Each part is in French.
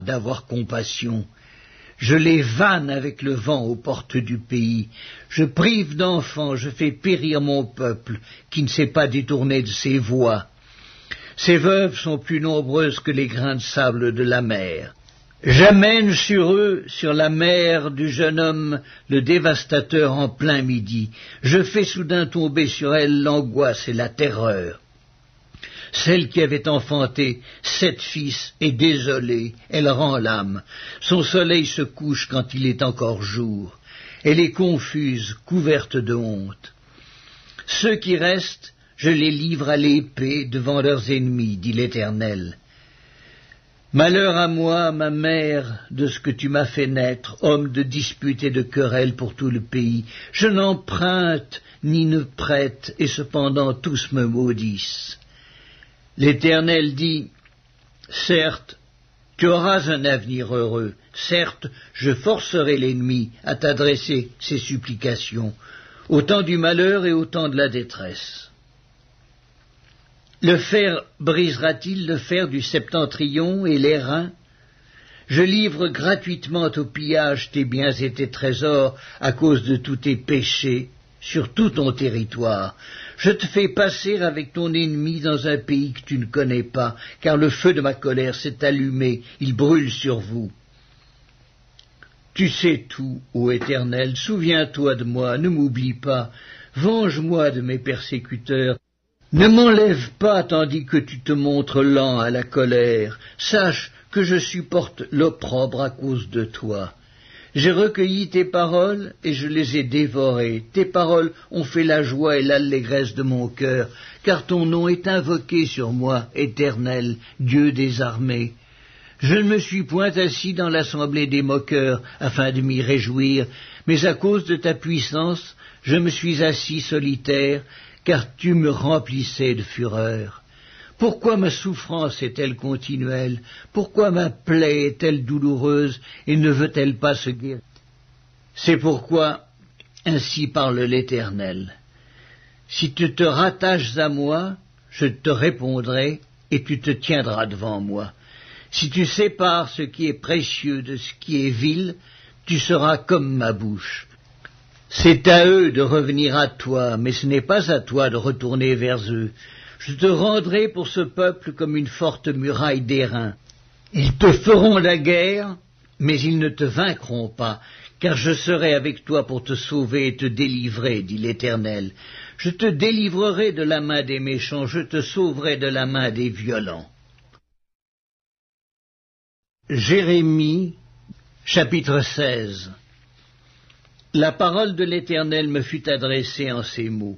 d'avoir compassion. Je les vanne avec le vent aux portes du pays. Je prive d'enfants, je fais périr mon peuple, qui ne s'est pas détourné de ses voies. Ces veuves sont plus nombreuses que les grains de sable de la mer. J'amène sur eux, sur la mer du jeune homme, le dévastateur en plein midi. Je fais soudain tomber sur elle l'angoisse et la terreur. Celle qui avait enfanté 7 fils est désolée, elle rend l'âme. Son soleil se couche quand il est encore jour. Elle est confuse, couverte de honte. Ceux qui restent, je les livre à l'épée devant leurs ennemis, dit l'Éternel. Malheur à moi, ma mère, de ce que tu m'as fait naître, homme de disputes et de querelles pour tout le pays. Je n'emprunte ni ne prête, et cependant tous me maudissent. L'Éternel dit, certes, tu auras un avenir heureux, certes, je forcerai l'ennemi à t'adresser ses supplications, au temps du malheur et au temps de la détresse. Le fer brisera-t-il le fer du septentrion et l'airain? Je livre gratuitement au pillage tes biens et tes trésors à cause de tous tes péchés sur tout ton territoire. Je te fais passer avec ton ennemi dans un pays que tu ne connais pas, car le feu de ma colère s'est allumé, il brûle sur vous. Tu sais tout, ô Éternel, souviens-toi de moi, ne m'oublie pas, venge-moi de mes persécuteurs. Ne m'enlève pas tandis que tu te montres lent à la colère. Sache que je supporte l'opprobre à cause de toi. J'ai recueilli tes paroles et je les ai dévorées. Tes paroles ont fait la joie et l'allégresse de mon cœur, car ton nom est invoqué sur moi, Éternel, Dieu des armées. Je ne me suis point assis dans l'assemblée des moqueurs afin de m'y réjouir, mais à cause de ta puissance, je me suis assis solitaire, car tu me remplissais de fureur. Pourquoi ma souffrance est-elle continuelle? Pourquoi ma plaie est-elle douloureuse et ne veut-elle pas se guérir? C'est pourquoi, ainsi parle l'Éternel. Si tu te rattaches à moi, je te répondrai et tu te tiendras devant moi. Si tu sépares ce qui est précieux de ce qui est vil, tu seras comme ma bouche. C'est à eux de revenir à toi, mais ce n'est pas à toi de retourner vers eux. Je te rendrai pour ce peuple comme une forte muraille d'airain. Ils te feront la guerre, mais ils ne te vaincront pas, car je serai avec toi pour te sauver et te délivrer, dit l'Éternel. Je te délivrerai de la main des méchants, je te sauverai de la main des violents. Jérémie, chapitre 16. La parole de l'Éternel me fut adressée en ces mots.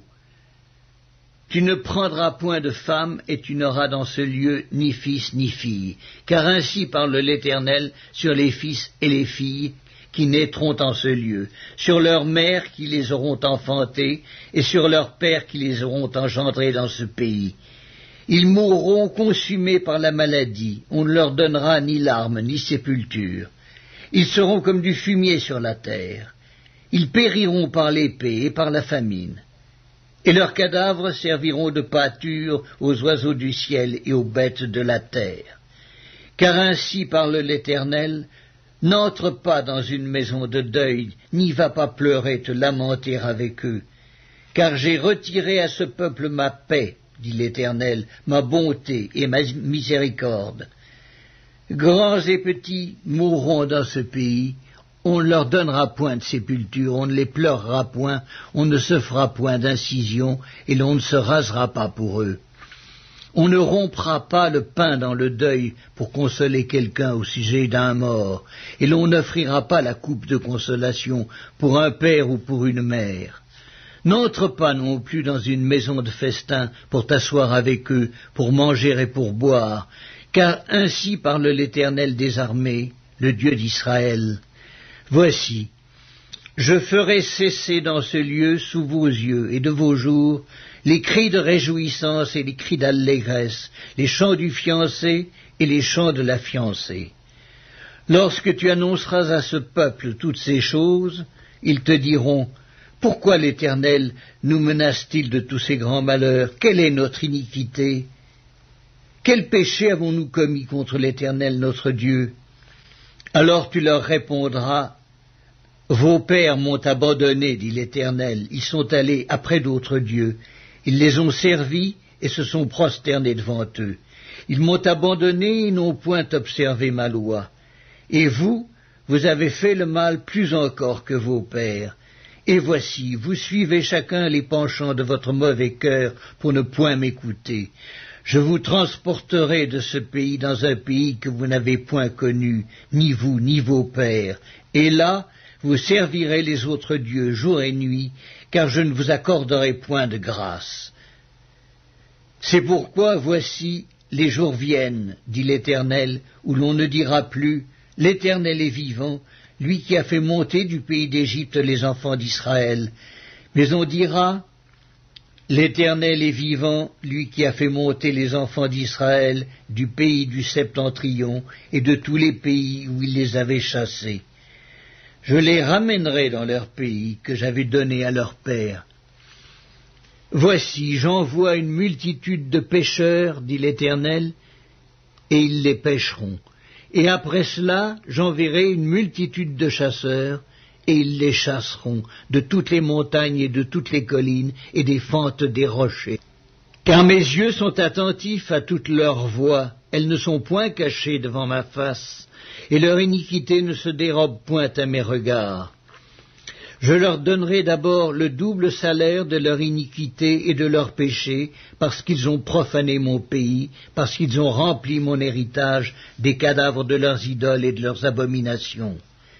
Tu ne prendras point de femme, et tu n'auras dans ce lieu ni fils ni fille, car ainsi parle l'Éternel sur les fils et les filles qui naîtront en ce lieu, sur leurs mères qui les auront enfantés, et sur leurs pères qui les auront engendrés dans ce pays. Ils mourront consumés par la maladie, on ne leur donnera ni larmes ni sépulture. Ils seront comme du fumier sur la terre. Ils périront par l'épée et par la famine, et leurs cadavres serviront de pâture aux oiseaux du ciel et aux bêtes de la terre. Car ainsi parle l'Éternel, n'entre pas dans une maison de deuil, n'y va pas pleurer, te lamenter avec eux, car j'ai retiré à ce peuple ma paix, dit l'Éternel, ma bonté et ma miséricorde. Grands et petits mourront dans ce pays. On ne leur donnera point de sépulture, on ne les pleurera point, on ne se fera point d'incision, et l'on ne se rasera pas pour eux. On ne rompra pas le pain dans le deuil pour consoler quelqu'un au sujet d'un mort, et l'on n'offrira pas la coupe de consolation pour un père ou pour une mère. N'entre pas non plus dans une maison de festin pour t'asseoir avec eux, pour manger et pour boire, car ainsi parle l'Éternel des armées, le Dieu d'Israël. Voici, je ferai cesser dans ce lieu, sous vos yeux et de vos jours, les cris de réjouissance et les cris d'allégresse, les chants du fiancé et les chants de la fiancée. Lorsque tu annonceras à ce peuple toutes ces choses, ils te diront, pourquoi l'Éternel nous menace-t-il de tous ces grands malheurs? Quelle est notre iniquité? Quel péché avons-nous commis contre l'Éternel notre Dieu? Alors tu leur répondras, vos pères m'ont abandonné, dit l'Éternel, ils sont allés après d'autres dieux, ils les ont servis et se sont prosternés devant eux. Ils m'ont abandonné et n'ont point observé ma loi. Et vous, vous avez fait le mal plus encore que vos pères. Et voici, vous suivez chacun les penchants de votre mauvais cœur pour ne point m'écouter. Je vous transporterai de ce pays dans un pays que vous n'avez point connu, ni vous, ni vos pères. Et là, vous servirez les autres dieux jour et nuit, car je ne vous accorderai point de grâce. C'est pourquoi, voici, les jours viennent, dit l'Éternel, où l'on ne dira plus, l'Éternel est vivant, lui qui a fait monter du pays d'Égypte les enfants d'Israël. Mais on dira, l'Éternel est vivant, lui qui a fait monter les enfants d'Israël du pays du Septentrion et de tous les pays où il les avait chassés. Je les ramènerai dans leur pays que j'avais donné à leurs pères. Voici, j'envoie une multitude de pêcheurs, dit l'Éternel, et ils les pêcheront. Et après cela, j'enverrai une multitude de chasseurs, et ils les chasseront de toutes les montagnes et de toutes les collines et des fentes des rochers. Car mes yeux sont attentifs à toutes leurs voies, elles ne sont point cachées devant ma face, et leur iniquité ne se dérobe point à mes regards. Je leur donnerai d'abord le double salaire de leur iniquité et de leur péché, parce qu'ils ont profané mon pays, parce qu'ils ont rempli mon héritage des cadavres de leurs idoles et de leurs abominations.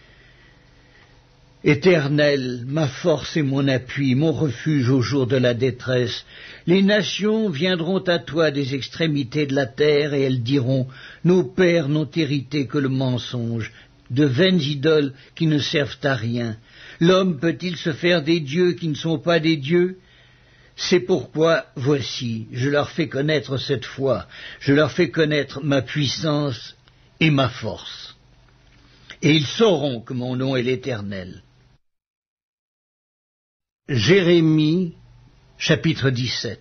Éternel, ma force et mon appui, mon refuge au jour de la détresse, les nations viendront à toi des extrémités de la terre, et elles diront, nos pères n'ont hérité que le mensonge, de vaines idoles qui ne servent à rien. L'homme peut-il se faire des dieux qui ne sont pas des dieux? C'est pourquoi, voici, je leur fais connaître cette fois, je leur fais connaître ma puissance et ma force. Et ils sauront que mon nom est l'Éternel. Jérémie, chapitre 17.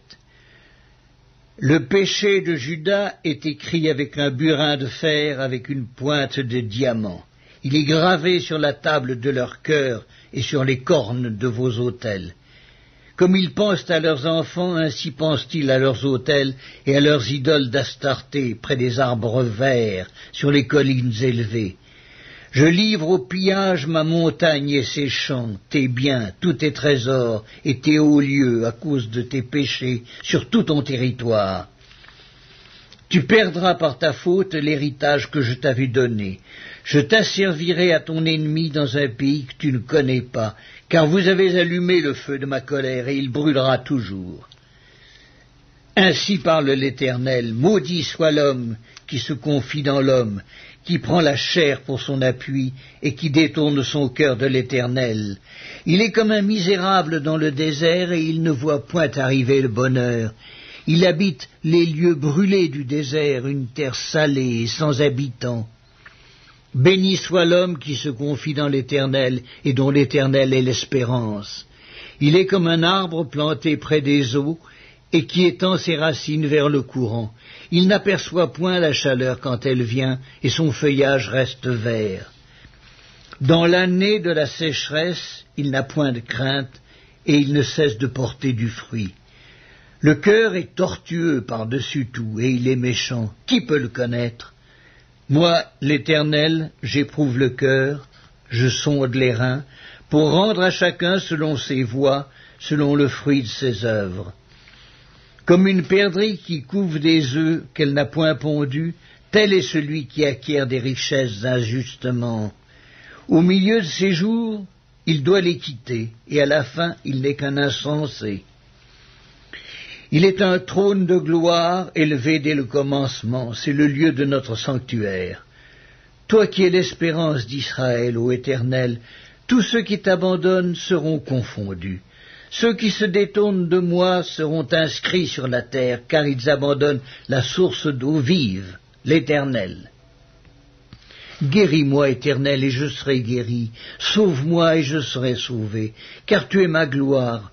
Le péché de Juda est écrit avec un burin de fer, avec une pointe de diamant. Il est gravé sur la table de leur cœur et sur les cornes de vos autels. Comme ils pensent à leurs enfants, ainsi pensent-ils à leurs autels et à leurs idoles d'Astarté, près des arbres verts, sur les collines élevées. Je livre au pillage ma montagne et ses champs, tes biens, tous tes trésors et tes hauts lieux à cause de tes péchés sur tout ton territoire. Tu perdras par ta faute l'héritage que je t'avais donné. Je t'asservirai à ton ennemi dans un pays que tu ne connais pas, car vous avez allumé le feu de ma colère et il brûlera toujours. Ainsi parle l'Éternel, maudit soit l'homme qui se confie dans l'homme, qui prend la chair pour son appui et qui détourne son cœur de l'Éternel. Il est comme un misérable dans le désert et il ne voit point arriver le bonheur. Il habite les lieux brûlés du désert, une terre salée et sans habitants. Béni soit l'homme qui se confie dans l'Éternel et dont l'Éternel est l'espérance. Il est comme un arbre planté près des eaux et qui étend ses racines vers le courant. Il n'aperçoit point la chaleur quand elle vient et son feuillage reste vert. Dans l'année de la sécheresse, il n'a point de crainte et il ne cesse de porter du fruit. Le cœur est tortueux par-dessus tout, et il est méchant. Qui peut le connaître? Moi, l'Éternel, j'éprouve le cœur, je sonde les reins, pour rendre à chacun selon ses voies, selon le fruit de ses œuvres. Comme une perdrix qui couve des œufs qu'elle n'a point pondus, tel est celui qui acquiert des richesses injustement. Au milieu de ses jours, il doit les quitter, et à la fin, il n'est qu'un insensé. Il est un trône de gloire élevé dès le commencement, c'est le lieu de notre sanctuaire. Toi qui es l'espérance d'Israël, ô Éternel, tous ceux qui t'abandonnent seront confondus. Ceux qui se détournent de moi seront inscrits sur la terre, car ils abandonnent la source d'eau vive, l'Éternel. Guéris-moi, Éternel, et je serai guéri. Sauve-moi, et je serai sauvé, car tu es ma gloire.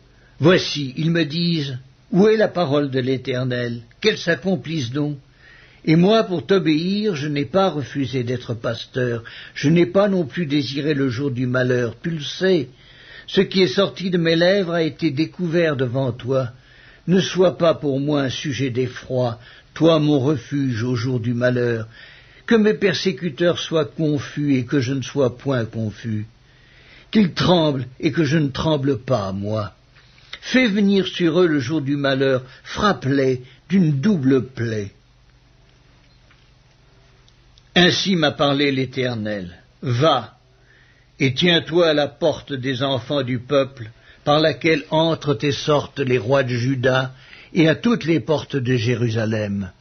Voici, ils me disent, où est la parole de l'Éternel? Qu'elle s'accomplisse donc. Et moi, pour t'obéir, je n'ai pas refusé d'être pasteur, je n'ai pas non plus désiré le jour du malheur, tu le sais. Ce qui est sorti de mes lèvres a été découvert devant toi. Ne sois pas pour moi un sujet d'effroi, toi mon refuge au jour du malheur. Que mes persécuteurs soient confus et que je ne sois point confus. Qu'ils tremblent et que je ne tremble pas, moi. Fais venir sur eux le jour du malheur, frappe-les d'une double plaie. Ainsi m'a parlé l'Éternel. Va, et tiens-toi à la porte des enfants du peuple, par laquelle entrent et sortent les rois de Juda, et à toutes les portes de Jérusalem.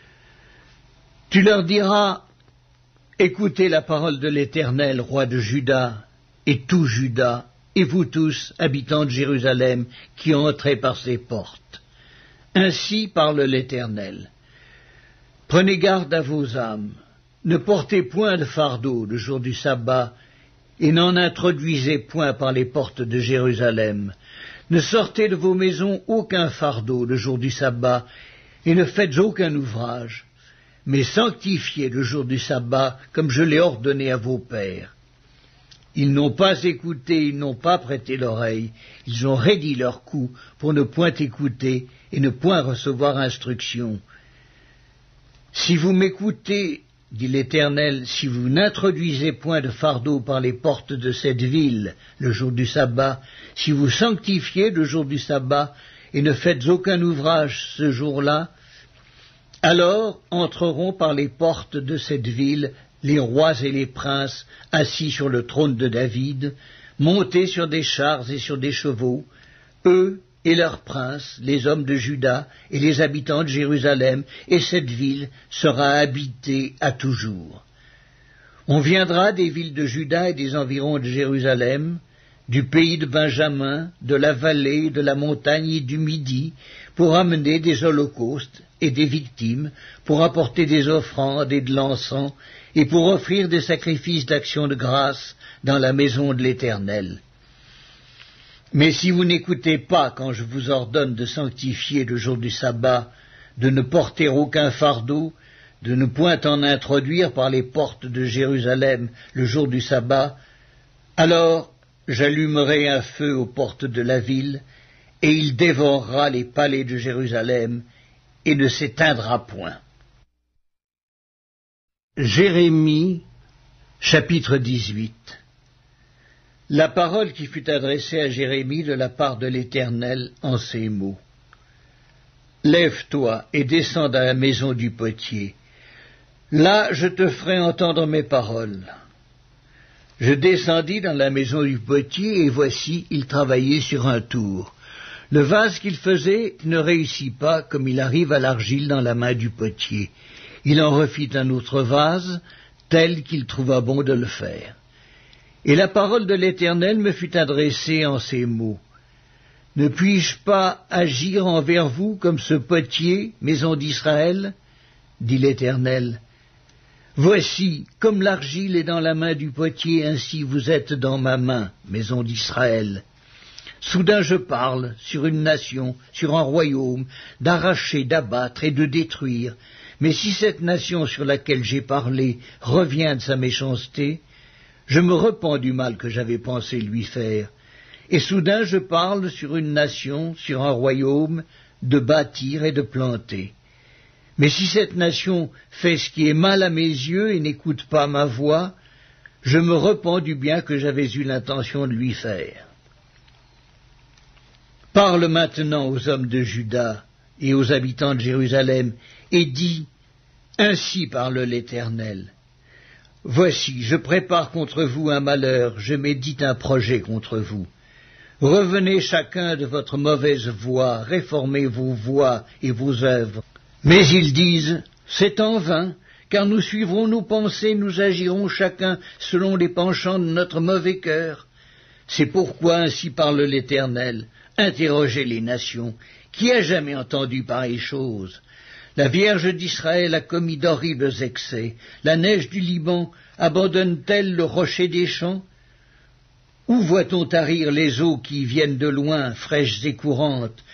Tu leur diras, écoutez la parole de l'Éternel, roi de Juda, et tout Juda, et vous tous, habitants de Jérusalem, qui entrez par ces portes. Ainsi parle l'Éternel. Prenez garde à vos âmes, ne portez point de fardeau le jour du sabbat, et n'en introduisez point par les portes de Jérusalem. Ne sortez de vos maisons aucun fardeau le jour du sabbat, et ne faites aucun ouvrage, mais sanctifiez le jour du sabbat, comme je l'ai ordonné à vos pères. Ils n'ont pas écouté, ils n'ont pas prêté l'oreille, ils ont raidi leur cou pour ne point écouter et ne point recevoir instruction. Si vous m'écoutez, dit l'Éternel, si vous n'introduisez point de fardeau par les portes de cette ville le jour du sabbat, si vous sanctifiez le jour du sabbat et ne faites aucun ouvrage ce jour-là, alors entreront par les portes de cette ville les rois et les princes assis sur le trône de David, montés sur des chars et sur des chevaux, eux et leurs princes, les hommes de Juda et les habitants de Jérusalem, et cette ville sera habitée à toujours. On viendra des villes de Juda et des environs de Jérusalem, du pays de Benjamin, de la vallée, de la montagne et du Midi, pour amener des holocaustes et des victimes, pour apporter des offrandes et de l'encens, et pour offrir des sacrifices d'action de grâce dans la maison de l'Éternel. Mais si vous n'écoutez pas quand je vous ordonne de sanctifier le jour du sabbat, de ne porter aucun fardeau, de ne point en introduire par les portes de Jérusalem le jour du sabbat, alors j'allumerai un feu aux portes de la ville, et il dévorera les palais de Jérusalem, et ne s'éteindra point. Jérémie, chapitre 18. La parole qui fut adressée à Jérémie de la part de l'Éternel en ces mots. Lève-toi et descends dans la maison du potier. Là je te ferai entendre mes paroles. Je descendis dans la maison du potier, et voici, il travaillait sur un tour. Le vase qu'il faisait ne réussit pas, comme il arrive à l'argile dans la main du potier. Il en refit un autre vase, tel qu'il trouva bon de le faire. Et la parole de l'Éternel me fut adressée en ces mots. Ne puis-je pas agir envers vous comme ce potier, maison d'Israël? Dit l'Éternel. Voici, comme l'argile est dans la main du potier, ainsi vous êtes dans ma main, maison d'Israël. Soudain je parle sur une nation, sur un royaume, d'arracher, d'abattre et de détruire. Mais si cette nation sur laquelle j'ai parlé revient de sa méchanceté, je me repens du mal que j'avais pensé lui faire. Et soudain je parle sur une nation, sur un royaume, de bâtir et de planter. Mais si cette nation fait ce qui est mal à mes yeux et n'écoute pas ma voix, je me repens du bien que j'avais eu l'intention de lui faire. Parle maintenant aux hommes de Juda et aux habitants de Jérusalem, et dis, ainsi parle l'Éternel. Voici, je prépare contre vous un malheur, je médite un projet contre vous. Revenez chacun de votre mauvaise voie, réformez vos voies et vos œuvres. Mais ils disent, c'est en vain, car nous suivrons nos pensées, nous agirons chacun selon les penchants de notre mauvais cœur. C'est pourquoi ainsi parle l'Éternel, interrogez les nations, qui a jamais entendu pareille chose? La Vierge d'Israël a commis d'horribles excès. La neige du Liban abandonne-t-elle le rocher des champs? Où voit-on tarir les eaux qui viennent de loin, fraîches et courantes?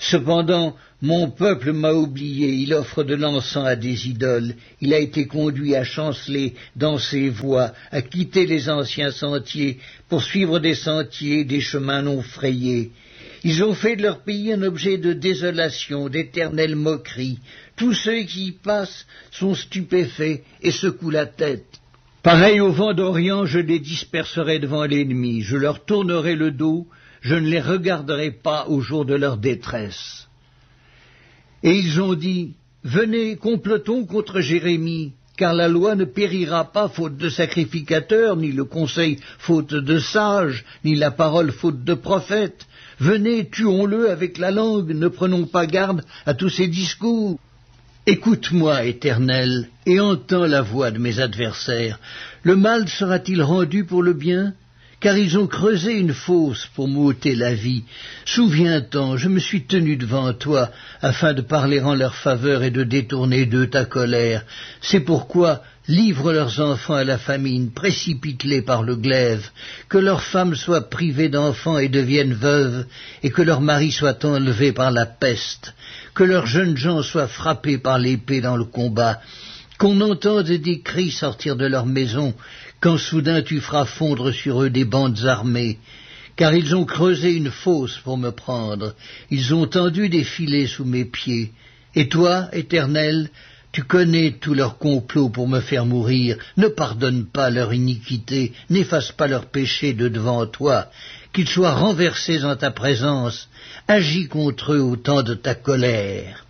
Cependant, mon peuple m'a oublié, il offre de l'encens à des idoles, il a été conduit à chanceler dans ses voies, à quitter les anciens sentiers, pour suivre des sentiers, des chemins non frayés. Ils ont fait de leur pays un objet de désolation, d'éternelle moquerie. Tous ceux qui y passent sont stupéfaits et secouent la tête. Pareil au vent d'Orient, je les disperserai devant l'ennemi, je leur tournerai le dos, je ne les regarderai pas au jour de leur détresse. Et ils ont dit, venez, complotons contre Jérémie, car la loi ne périra pas faute de sacrificateurs, ni le conseil faute de sages, ni la parole faute de prophètes. Venez, tuons-le avec la langue, ne prenons pas garde à tous ces discours. Écoute-moi, Éternel, et entends la voix de mes adversaires. Le mal sera-t-il rendu pour le bien ? Car ils ont creusé une fosse pour m'ôter la vie. Souviens-t'en, je me suis tenu devant toi, afin de parler en leur faveur et de détourner d'eux ta colère. C'est pourquoi livre leurs enfants à la famine, précipite-les par le glaive, que leurs femmes soient privées d'enfants et deviennent veuves, et que leurs maris soient enlevés par la peste, que leurs jeunes gens soient frappés par l'épée dans le combat, qu'on entende des cris sortir de leurs maisons, quand soudain tu feras fondre sur eux des bandes armées, car ils ont creusé une fosse pour me prendre, ils ont tendu des filets sous mes pieds. Et toi, Éternel, tu connais tous leurs complots pour me faire mourir, ne pardonne pas leur iniquité, n'efface pas leurs péchés de devant toi, qu'ils soient renversés en ta présence, agis contre eux au temps de ta colère.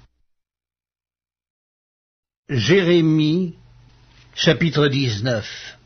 Jérémie, chapitre 19.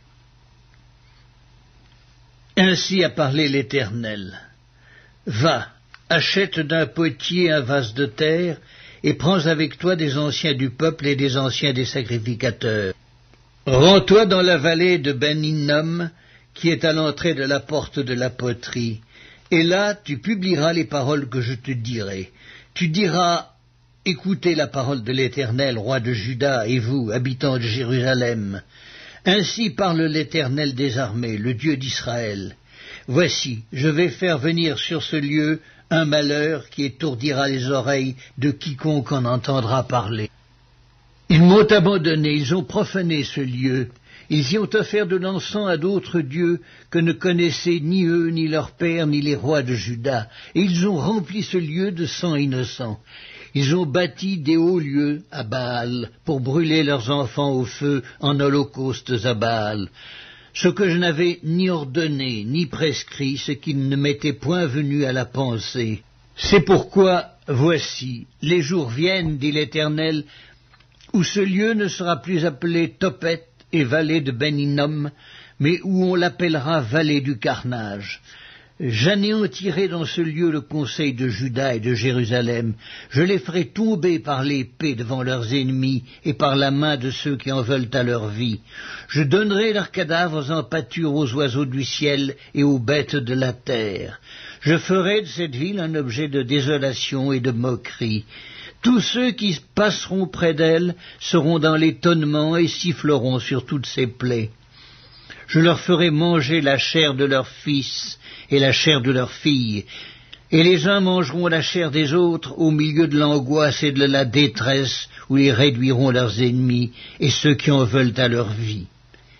Ainsi a parlé l'Éternel. Va, achète d'un potier un vase de terre, et prends avec toi des anciens du peuple et des anciens des sacrificateurs. Rends-toi dans la vallée de Ben-Hinnom, qui est à l'entrée de la porte de la poterie, et là tu publieras les paroles que je te dirai. Tu diras, écoutez la parole de l'Éternel, roi de Juda, et vous, habitants de Jérusalem. Ainsi parle l'Éternel des armées, le Dieu d'Israël. Voici, je vais faire venir sur ce lieu un malheur qui étourdira les oreilles de quiconque en entendra parler. Ils m'ont abandonné, ils ont profané ce lieu, ils y ont offert de l'encens à d'autres dieux que ne connaissaient ni eux, ni leurs pères, ni les rois de Juda, et ils ont rempli ce lieu de sang innocent. Ils ont bâti des hauts lieux à Baal pour brûler leurs enfants au feu en holocaustes à Baal, ce que je n'avais ni ordonné ni prescrit, ce qui ne m'était point venu à la pensée. C'est pourquoi, voici, les jours viennent, dit l'Éternel, où ce lieu ne sera plus appelé Tophet et vallée de Ben-Hinnom, mais où on l'appellera vallée du carnage. J'anéantirai dans ce lieu le conseil de Juda et de Jérusalem. Je les ferai tomber par l'épée devant leurs ennemis et par la main de ceux qui en veulent à leur vie. Je donnerai leurs cadavres en pâture aux oiseaux du ciel et aux bêtes de la terre. Je ferai de cette ville un objet de désolation et de moquerie. Tous ceux qui passeront près d'elle seront dans l'étonnement et siffleront sur toutes ses plaies. Je leur ferai manger la chair de leurs fils et la chair de leurs filles, et les uns mangeront la chair des autres au milieu de l'angoisse et de la détresse où ils réduiront leurs ennemis et ceux qui en veulent à leur vie.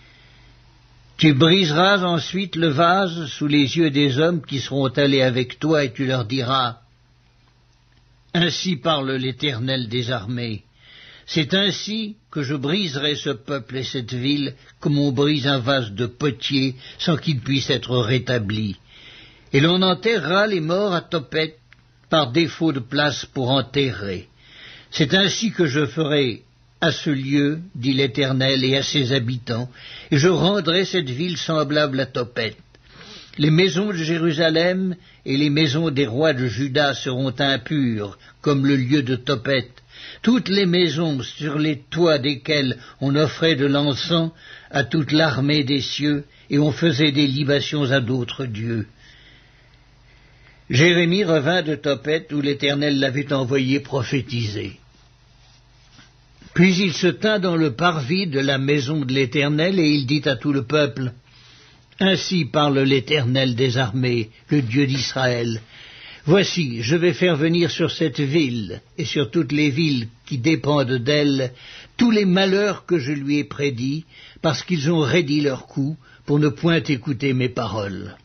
Tu briseras ensuite le vase sous les yeux des hommes qui seront allés avec toi et tu leur diras, « Ainsi parle l'Éternel des armées. C'est ainsi que je briserai ce peuple et cette ville comme on brise un vase de potier sans qu'il puisse être rétabli. Et l'on enterrera les morts à Tophet par défaut de place pour enterrer. C'est ainsi que je ferai à ce lieu, dit l'Éternel, et à ses habitants, et je rendrai cette ville semblable à Tophet. Les maisons de Jérusalem et les maisons des rois de Juda seront impures, comme le lieu de Tophet. Toutes les maisons sur les toits desquelles on offrait de l'encens à toute l'armée des cieux, et on faisait des libations à d'autres dieux. » Jérémie revint de Tophet, où l'Éternel l'avait envoyé prophétiser. Puis il se tint dans le parvis de la maison de l'Éternel, et il dit à tout le peuple, « Ainsi parle l'Éternel des armées, le Dieu d'Israël. Voici, je vais faire venir sur cette ville, et sur toutes les villes qui dépendent d'elle, tous les malheurs que je lui ai prédits, parce qu'ils ont raidi leur cou, pour ne point écouter mes paroles.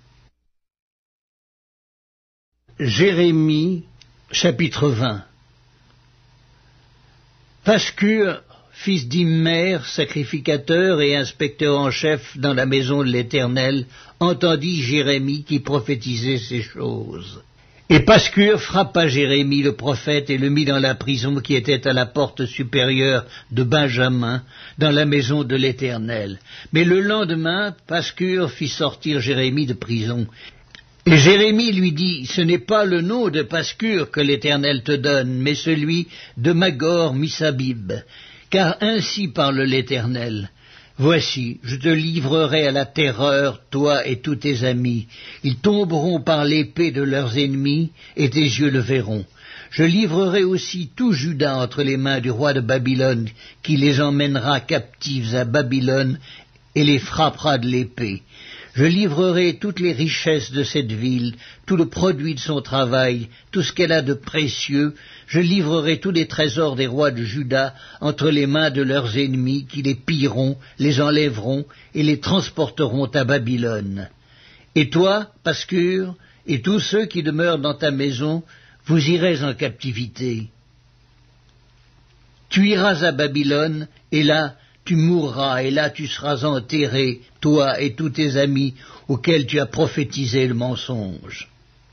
Jérémie, chapitre 20. Pascur, fils d'Immer, sacrificateur et inspecteur en chef dans la maison de l'Éternel, entendit Jérémie qui prophétisait ces choses. Et Pascur frappa Jérémie le prophète et le mit dans la prison qui était à la porte supérieure de Benjamin, dans la maison de l'Éternel. Mais le lendemain, Pascur fit sortir Jérémie de prison. Et Jérémie lui dit, ce n'est pas le nom de Pascur que l'Éternel te donne, mais celui de Magor Missabib, car ainsi parle l'Éternel. Voici, je te livrerai à la terreur, toi et tous tes amis. Ils tomberont par l'épée de leurs ennemis, et tes yeux le verront. Je livrerai aussi tout Juda entre les mains du roi de Babylone, qui les emmènera captifs à Babylone, et les frappera de l'épée. Je livrerai toutes les richesses de cette ville, tout le produit de son travail, tout ce qu'elle a de précieux. Je livrerai tous les trésors des rois de Juda entre les mains de leurs ennemis, qui les pilleront, les enlèveront et les transporteront à Babylone. Et toi, Pascur, et tous ceux qui demeurent dans ta maison, vous irez en captivité. Tu iras à Babylone, et là, tu mourras, et là tu seras enterré, toi et tous tes amis, auxquels tu as prophétisé le mensonge.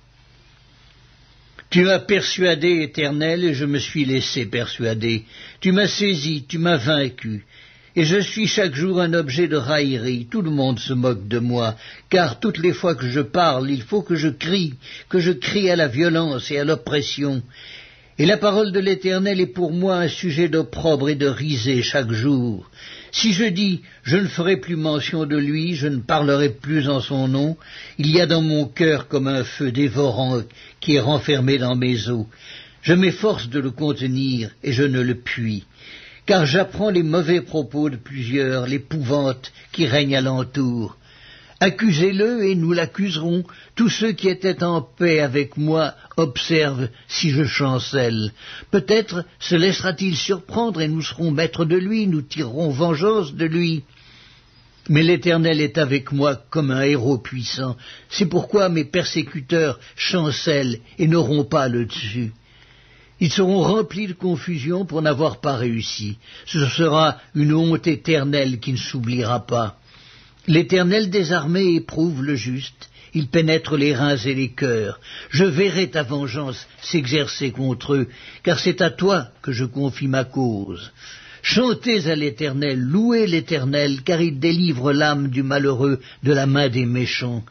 Tu m'as persuadé, Éternel, et je me suis laissé persuader. Tu m'as saisi, tu m'as vaincu, et je suis chaque jour un objet de raillerie. Tout le monde se moque de moi, car toutes les fois que je parle, il faut que je crie à la violence et à l'oppression. Et la parole de l'Éternel est pour moi un sujet d'opprobre et de risée chaque jour. Si je dis, je ne ferai plus mention de lui, je ne parlerai plus en son nom, il y a dans mon cœur comme un feu dévorant qui est renfermé dans mes os. Je m'efforce de le contenir et je ne le puis, car j'apprends les mauvais propos de plusieurs, l'épouvante qui règne alentour. Accusez-le et nous l'accuserons. Tous ceux qui étaient en paix avec moi observent si je chancelle. Peut-être se laissera-t-il surprendre et nous serons maîtres de lui, nous tirerons vengeance de lui. Mais l'Éternel est avec moi comme un héros puissant. C'est pourquoi mes persécuteurs chancellent et n'auront pas le dessus. Ils seront remplis de confusion pour n'avoir pas réussi. Ce sera une honte éternelle qui ne s'oubliera pas. L'Éternel des armées éprouve le juste, il pénètre les reins et les cœurs. Je verrai ta vengeance s'exercer contre eux, car c'est à toi que je confie ma cause. Chantez à l'Éternel, louez l'Éternel, car il délivre l'âme du malheureux de la main des méchants.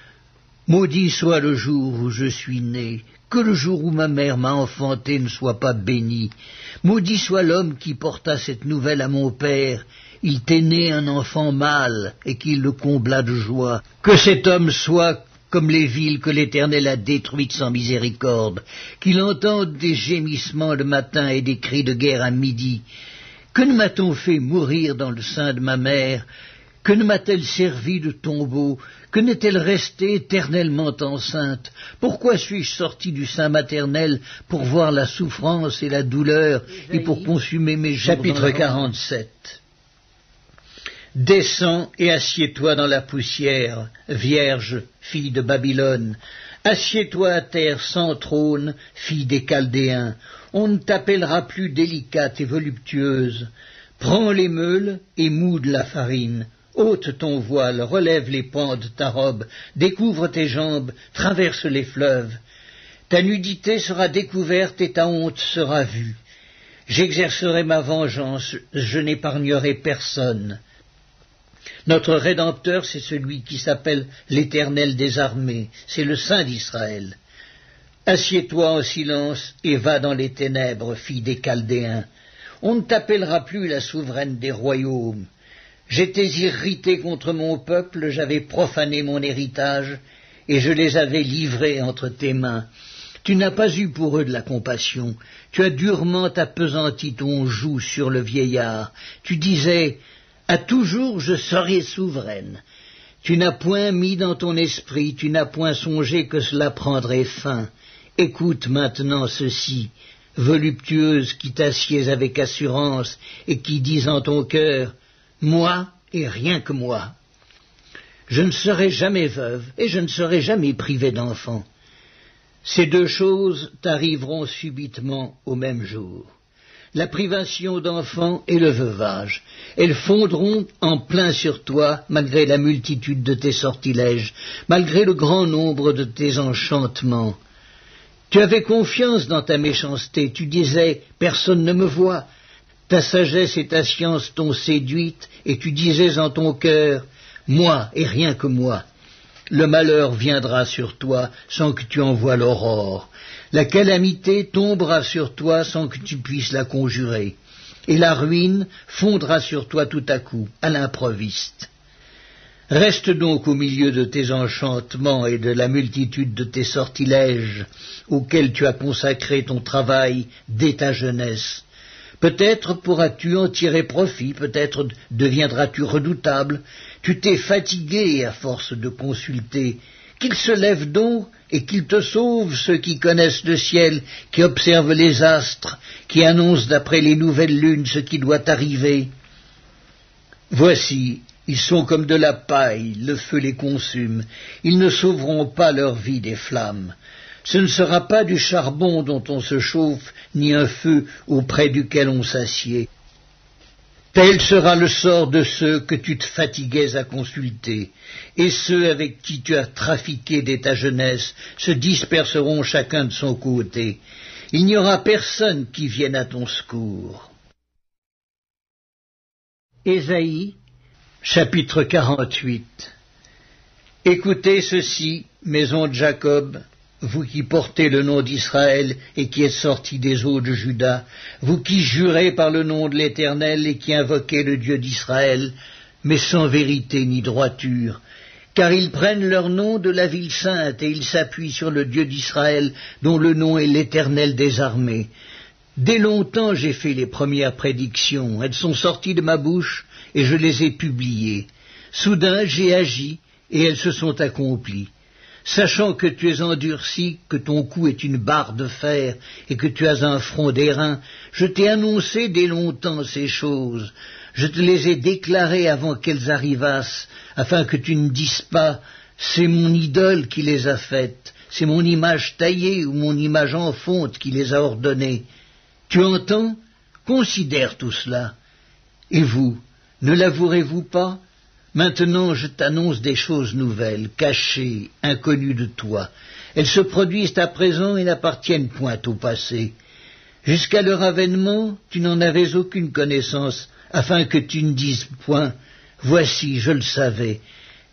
Maudit soit le jour où je suis né, que le jour où ma mère m'a enfanté ne soit pas béni. Maudit soit l'homme qui porta cette nouvelle à mon père. Il t'est né un enfant mâle, et qu'il le combla de joie. Que cet homme soit comme les villes que l'Éternel a détruites sans miséricorde, qu'il entende des gémissements le matin et des cris de guerre à midi. Que ne m'a-t-on fait mourir dans le sein de ma mère? Que ne m'a-t-elle servi de tombeau? Que n'est-elle restée éternellement enceinte? Pourquoi suis-je sorti du sein maternel pour voir la souffrance et la douleur, et pour consumer mes jours? Chapitre 47. Descends et assieds-toi dans la poussière, vierge, fille de Babylone. Assieds-toi à terre sans trône, fille des Chaldéens. On ne t'appellera plus délicate et voluptueuse. Prends les meules et moude la farine. Ôte ton voile, relève les pans de ta robe, découvre tes jambes, traverse les fleuves. Ta nudité sera découverte et ta honte sera vue. J'exercerai ma vengeance, je n'épargnerai personne. Notre Rédempteur, c'est celui qui s'appelle l'Éternel des armées, c'est le Saint d'Israël. Assieds-toi en silence et va dans les ténèbres, fille des Chaldéens. On ne t'appellera plus la souveraine des royaumes. J'étais irrité contre mon peuple, j'avais profané mon héritage, et je les avais livrés entre tes mains. Tu n'as pas eu pour eux de la compassion, tu as durement appesanti ton joug sur le vieillard. Tu disais, à toujours je serai souveraine. Tu n'as point mis dans ton esprit, tu n'as point songé que cela prendrait fin. Écoute maintenant ceci, voluptueuse qui t'assieds avec assurance et qui dis en ton cœur, moi et rien que moi. Je ne serai jamais veuve et je ne serai jamais privée d'enfant. Ces deux choses t'arriveront subitement au même jour. La privation d'enfants et le veuvage. Elles fondront en plein sur toi, malgré la multitude de tes sortilèges, malgré le grand nombre de tes enchantements. Tu avais confiance dans ta méchanceté, tu disais « personne ne me voit ». Ta sagesse et ta science t'ont séduite, et tu disais en ton cœur « moi et rien que moi ». Le malheur viendra sur toi sans que tu en voies l'aurore. La calamité tombera sur toi sans que tu puisses la conjurer. Et la ruine fondra sur toi tout à coup, à l'improviste. Reste donc au milieu de tes enchantements et de la multitude de tes sortilèges auxquels tu as consacré ton travail dès ta jeunesse. Peut-être pourras-tu en tirer profit, peut-être deviendras-tu redoutable. Tu t'es fatigué à force de consulter. Qu'il se lève donc et qu'il te sauve ceux qui connaissent le ciel, qui observent les astres, qui annoncent d'après les nouvelles lunes ce qui doit arriver. Voici, ils sont comme de la paille, le feu les consume. Ils ne sauveront pas leur vie des flammes. Ce ne sera pas du charbon dont on se chauffe, ni un feu auprès duquel on s'assied. Tel sera le sort de ceux que tu te fatiguais à consulter, et ceux avec qui tu as trafiqué dès ta jeunesse se disperseront chacun de son côté. Il n'y aura personne qui vienne à ton secours. Ésaïe, chapitre 48. Écoutez ceci, maison de Jacob, vous qui portez le nom d'Israël et qui êtes sortis des eaux de Juda, vous qui jurez par le nom de l'Éternel et qui invoquez le Dieu d'Israël, mais sans vérité ni droiture, car ils prennent leur nom de la ville sainte et ils s'appuient sur le Dieu d'Israël, dont le nom est l'Éternel des armées. Dès longtemps j'ai fait les premières prédictions, elles sont sorties de ma bouche et je les ai publiées. Soudain j'ai agi et elles se sont accomplies. Sachant que tu es endurci, que ton cou est une barre de fer, et que tu as un front d'airain, je t'ai annoncé dès longtemps ces choses, je te les ai déclarées avant qu'elles arrivassent, afin que tu ne dises pas, c'est mon idole qui les a faites, c'est mon image taillée ou mon image en fonte qui les a ordonnées. Tu entends? Considère tout cela. Et vous, ne l'avouerez-vous pas? Maintenant je t'annonce des choses nouvelles, cachées, inconnues de toi. Elles se produisent à présent et n'appartiennent point au passé. Jusqu'à leur avènement, tu n'en avais aucune connaissance, afin que tu ne dises point, voici, je le savais.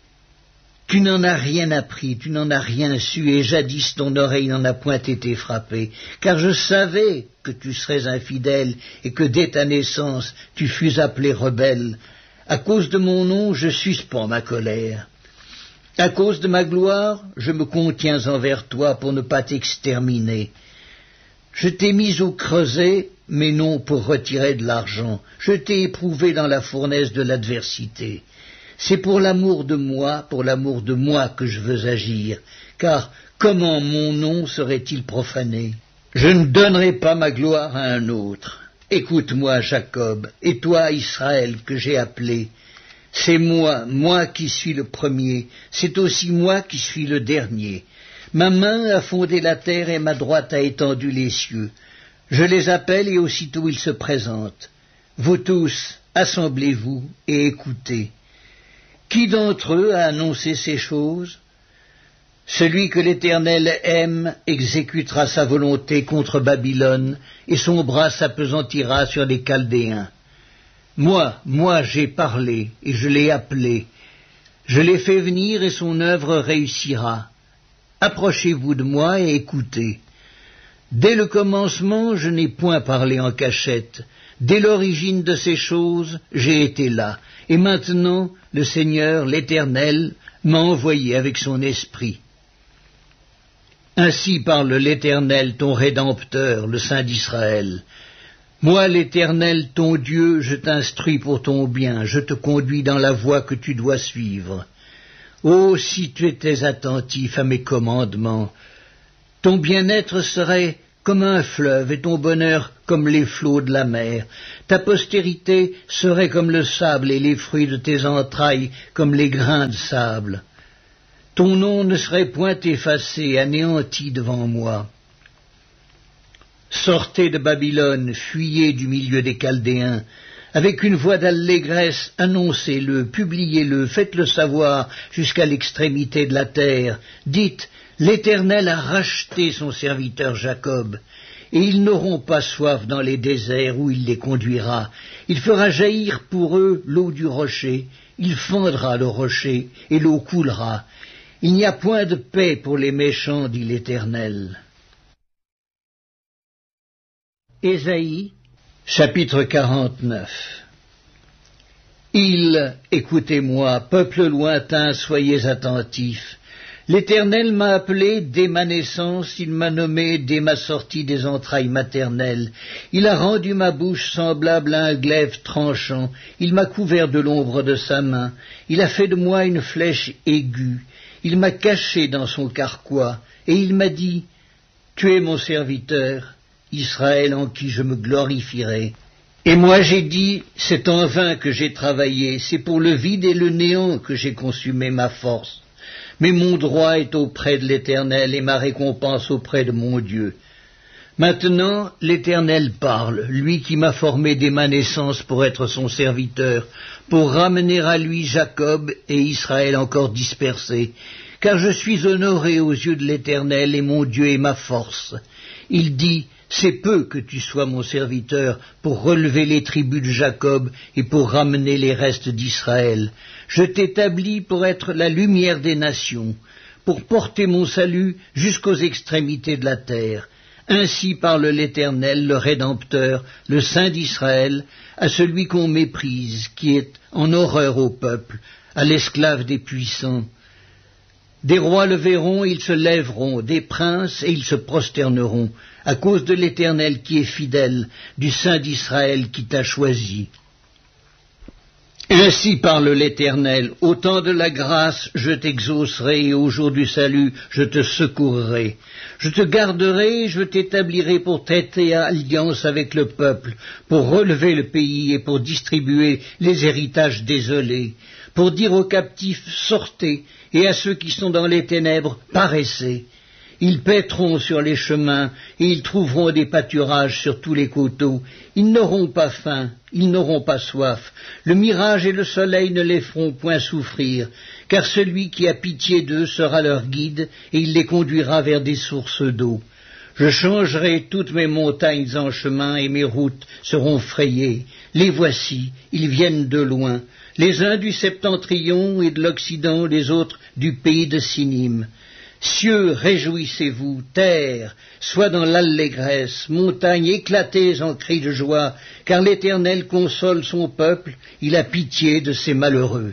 Tu n'en as rien appris, tu n'en as rien su, et jadis ton oreille n'en a point été frappée, car je savais que tu serais infidèle, et que dès ta naissance tu fus appelé rebelle. À cause de mon nom, je suspends ma colère. À cause de ma gloire, je me contiens envers toi pour ne pas t'exterminer. Je t'ai mis au creuset, mais non pour retirer de l'argent. Je t'ai éprouvé dans la fournaise de l'adversité. C'est pour l'amour de moi que je veux agir, car comment mon nom serait-il profané? Je ne donnerai pas ma gloire à un autre. Écoute-moi, Jacob, et toi, Israël, que j'ai appelé. C'est moi qui suis le premier, c'est aussi moi qui suis le dernier. Ma main a fondé la terre et ma droite a étendu les cieux. Je les appelle et aussitôt ils se présentent. Vous tous, assemblez-vous et écoutez. Qui d'entre eux a annoncé ces choses? Celui que l'Éternel aime exécutera sa volonté contre Babylone, et son bras s'appesantira sur les Chaldéens. Moi, j'ai parlé, et je l'ai appelé. Je l'ai fait venir, et son œuvre réussira. Approchez-vous de moi et écoutez. Dès le commencement, je n'ai point parlé en cachette. Dès l'origine de ces choses, j'ai été là. Et maintenant, le Seigneur, l'Éternel, m'a envoyé avec son esprit. Ainsi parle l'Éternel, ton Rédempteur, le Saint d'Israël. Moi, l'Éternel, ton Dieu, je t'instruis pour ton bien, je te conduis dans la voie que tu dois suivre. Oh, si tu étais attentif à mes commandements, Ton bien-être serait comme un fleuve et ton bonheur comme les flots de la mer. Ta postérité serait comme le sable et les fruits de tes entrailles comme les grains de sable. Ton nom ne serait point effacé, anéanti devant moi. Sortez de Babylone, fuyez du milieu des Chaldéens. Avec une voix d'allégresse, annoncez-le, publiez-le, faites-le savoir jusqu'à l'extrémité de la terre. Dites, l'Éternel a racheté son serviteur Jacob, et ils n'auront pas soif dans les déserts où il les conduira. Il fera jaillir pour eux l'eau du rocher, il fendra le rocher, et l'eau coulera. Il n'y a point de paix pour les méchants, dit l'Éternel. Ésaïe, chapitre 49. Écoutez-moi, peuple lointain, soyez attentifs. L'Éternel m'a appelé dès ma naissance, il m'a nommé dès ma sortie des entrailles maternelles. Il a rendu ma bouche semblable à un glaive tranchant, il m'a couvert de l'ombre de sa main, il a fait de moi une flèche aiguë, il m'a caché dans son carquois, et il m'a dit, tu es mon serviteur, Israël en qui je me glorifierai. Et moi j'ai dit, c'est en vain que j'ai travaillé, c'est pour le vide et le néant que j'ai consumé ma force. Mais mon droit est auprès de l'Éternel et ma récompense auprès de mon Dieu. Maintenant, l'Éternel parle, lui qui m'a formé dès ma naissance pour être son serviteur, pour ramener à lui Jacob et Israël encore dispersés, car je suis honoré aux yeux de l'Éternel et mon Dieu est ma force. Il dit, c'est peu que tu sois mon serviteur pour relever les tribus de Jacob et pour ramener les restes d'Israël. Je t'établis pour être la lumière des nations, pour porter mon salut jusqu'aux extrémités de la terre. Ainsi parle l'Éternel, le Rédempteur, le Saint d'Israël, à celui qu'on méprise, qui est en horreur au peuple, à l'esclave des puissants. Des rois le verront, ils se lèveront, des princes, et ils se prosterneront, à cause de l'Éternel qui est fidèle, du Saint d'Israël qui t'a choisi. Ainsi parle l'Éternel, au temps de la grâce, je t'exaucerai, et au jour du salut, je te secourrai. Je te garderai, je t'établirai pour traiter alliance avec le peuple, pour relever le pays et pour distribuer les héritages désolés, pour dire aux captifs, sortez, et à ceux qui sont dans les ténèbres, paraissez. Ils paîtront sur les chemins, et ils trouveront des pâturages sur tous les coteaux. Ils n'auront pas faim, ils n'auront pas soif. Le mirage et le soleil ne les feront point souffrir, car celui qui a pitié d'eux sera leur guide, et il les conduira vers des sources d'eau. Je changerai toutes mes montagnes en chemin, et mes routes seront frayées. Les voici, ils viennent de loin, les uns du septentrion et de l'Occident, les autres du pays de Sinim. Cieux, réjouissez-vous, terre, sois dans l'allégresse, montagnes, éclatez en cris de joie, car l'Éternel console son peuple, il a pitié de ses malheureux.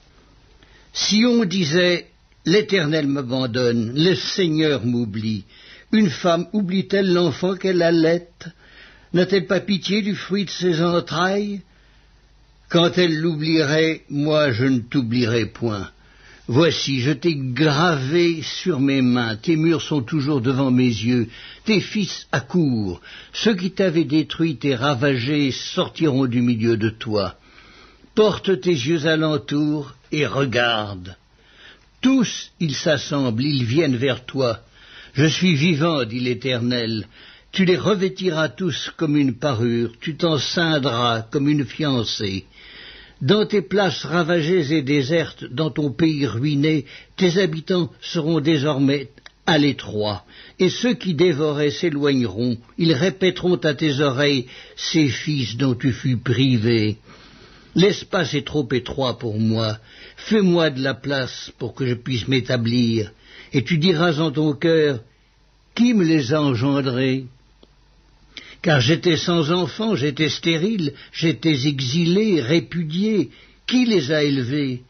Si on disait, l'Éternel m'abandonne, le Seigneur m'oublie, une femme oublie-t-elle l'enfant qu'elle allaite? N'a-t-elle pas pitié du fruit de ses entrailles? Quand elle l'oublierait, moi je ne t'oublierai point. Voici, je t'ai gravé sur mes mains, tes murs sont toujours devant mes yeux, tes fils accourent, ceux qui t'avaient détruit et ravagé sortiront du milieu de toi. Porte tes yeux alentour et regarde. Tous, ils s'assemblent, ils viennent vers toi. Je suis vivant, dit l'Éternel. Tu les revêtiras tous comme une parure, tu t'en ceindras comme une fiancée. Dans tes places ravagées et désertes, dans ton pays ruiné, tes habitants seront désormais à l'étroit, et ceux qui dévoraient s'éloigneront, ils répéteront à tes oreilles ces fils dont tu fus privé. L'espace est trop étroit pour moi, fais-moi de la place pour que je puisse m'établir, et tu diras en ton cœur, qui me les a engendrés? Car j'étais sans enfant, j'étais stérile, j'étais exilé, répudié. Qui les a élevés?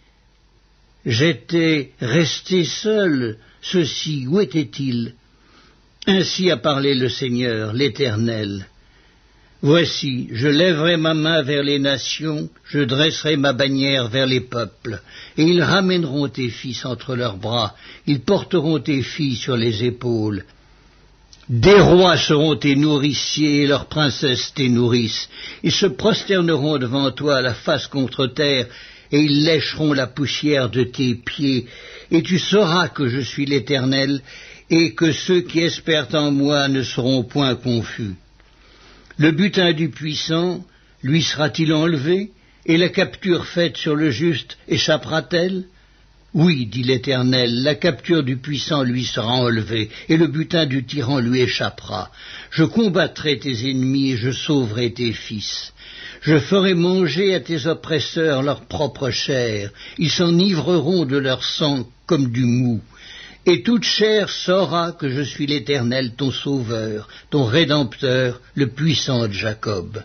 J'étais resté seul. Ceux-ci, où étaient-ils? Ainsi a parlé le Seigneur, l'Éternel. Voici, je lèverai ma main vers les nations, je dresserai ma bannière vers les peuples, et ils ramèneront tes fils entre leurs bras, ils porteront tes filles sur les épaules. Des rois seront tes nourriciers et leurs princesses tes nourrices. Ils se prosterneront devant toi la face contre terre et ils lécheront la poussière de tes pieds. Et tu sauras que je suis l'Éternel et que ceux qui espèrent en moi ne seront point confus. Le butin du puissant lui sera-t-il enlevé et la capture faite sur le juste échappera-t-elle? Oui, dit l'Éternel, la capture du puissant lui sera enlevée, et le butin du tyran lui échappera. Je combattrai tes ennemis et je sauverai tes fils. Je ferai manger à tes oppresseurs leur propre chair, ils s'enivreront de leur sang comme du mou. Et toute chair saura que je suis l'Éternel, ton sauveur, ton rédempteur, le puissant de Jacob.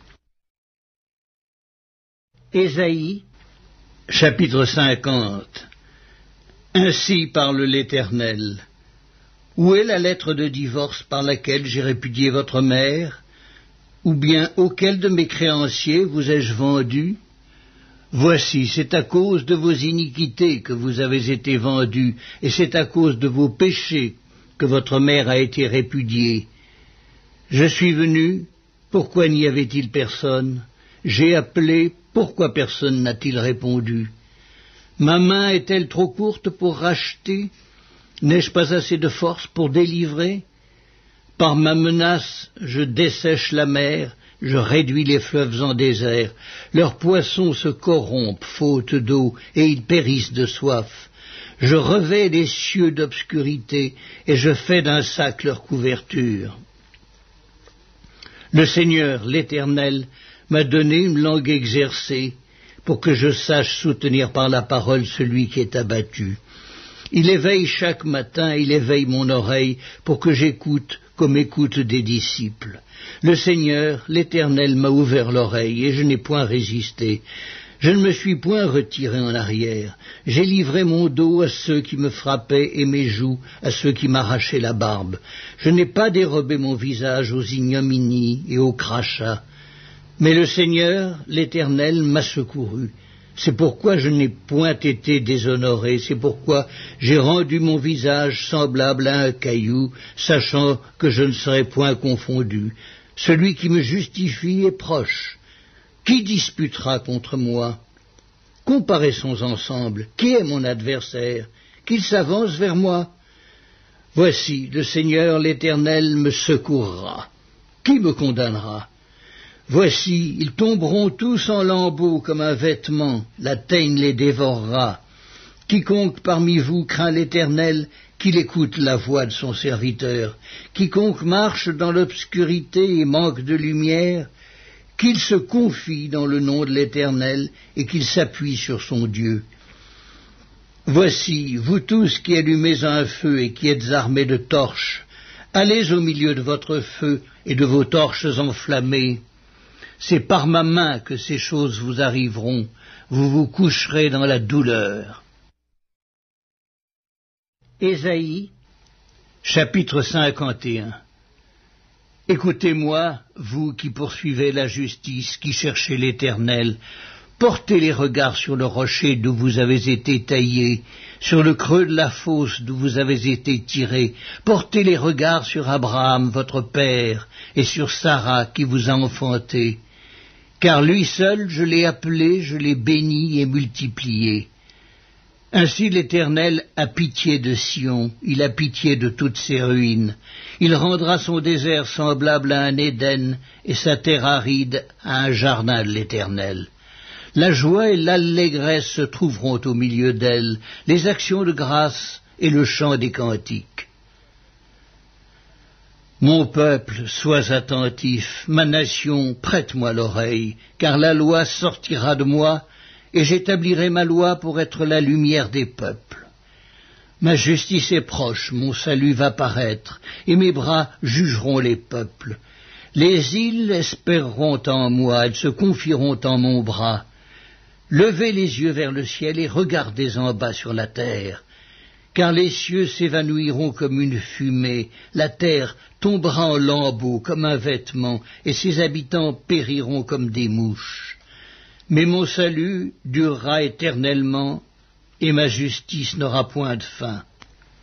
Ésaïe, chapitre 50. Ainsi parle l'Éternel. Où est la lettre de divorce par laquelle j'ai répudié votre mère? Ou bien auquel de mes créanciers vous ai-je vendu? Voici, c'est à cause de vos iniquités que vous avez été vendus, et c'est à cause de vos péchés que votre mère a été répudiée. Je suis venu, pourquoi n'y avait-il personne? J'ai appelé, pourquoi personne n'a-t-il répondu? Ma main est-elle trop courte pour racheter? N'ai-je pas assez de force pour délivrer? Par ma menace, je dessèche la mer, je réduis les fleuves en désert. Leurs poissons se corrompent, faute d'eau, et ils périssent de soif. Je revais les cieux d'obscurité, et je fais d'un sac leur couverture. Le Seigneur, l'Éternel, m'a donné une langue exercée, pour que je sache soutenir par la parole celui qui est abattu. Il éveille chaque matin, il éveille mon oreille, pour que j'écoute comme écoutent des disciples. Le Seigneur, l'Éternel, m'a ouvert l'oreille, et je n'ai point résisté. Je ne me suis point retiré en arrière. J'ai livré mon dos à ceux qui me frappaient, et mes joues à ceux qui m'arrachaient la barbe. Je n'ai pas dérobé mon visage aux ignominies et aux crachats. Mais le Seigneur, l'Éternel, m'a secouru. C'est pourquoi je n'ai point été déshonoré, c'est pourquoi j'ai rendu mon visage semblable à un caillou, sachant que je ne serai point confondu. Celui qui me justifie est proche. Qui disputera contre moi? Comparaissons ensemble. Qui est mon adversaire? Qu'il s'avance vers moi. Voici, le Seigneur, l'Éternel, me secourra. Qui me condamnera? Voici, ils tomberont tous en lambeaux comme un vêtement, la teigne les dévorera. Quiconque parmi vous craint l'Éternel, qu'il écoute la voix de son serviteur. Quiconque marche dans l'obscurité et manque de lumière, qu'il se confie dans le nom de l'Éternel et qu'il s'appuie sur son Dieu. Voici, vous tous qui allumez un feu et qui êtes armés de torches, allez au milieu de votre feu et de vos torches enflammées. C'est par ma main que ces choses vous arriveront, vous vous coucherez dans la douleur. Ésaïe, chapitre 51. Écoutez-moi, vous qui poursuivez la justice, qui cherchez l'Éternel, portez les regards sur le rocher d'où vous avez été taillés, sur le creux de la fosse d'où vous avez été tirés, portez les regards sur Abraham, votre père, et sur Sarah qui vous a enfanté. Car lui seul, je l'ai appelé, je l'ai béni et multiplié. Ainsi l'Éternel a pitié de Sion, il a pitié de toutes ses ruines. Il rendra son désert semblable à un Éden et sa terre aride à un jardin de l'Éternel. La joie et l'allégresse se trouveront au milieu d'elle, les actions de grâce et le chant des cantiques. Mon peuple, sois attentif, ma nation, prête-moi l'oreille, car la loi sortira de moi, et j'établirai ma loi pour être la lumière des peuples. Ma justice est proche, mon salut va paraître, et mes bras jugeront les peuples. Les îles espéreront en moi, elles se confieront en mon bras. Levez les yeux vers le ciel et regardez en bas sur la terre. Car les cieux s'évanouiront comme une fumée, la terre tombera en lambeaux comme un vêtement, et ses habitants périront comme des mouches. Mais mon salut durera éternellement, et ma justice n'aura point de fin.